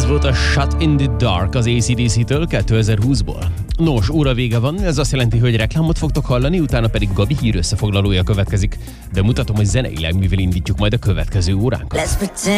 volt a Shut in the Dark az AC/DC-től 2020-ból. Nos, óra vége van, ez azt jelenti, hogy reklámot fogtok hallani, utána pedig Gabi hír összefoglalója következik. De mutatom, hogy zeneileg mivel indítjuk majd a következő óránkat.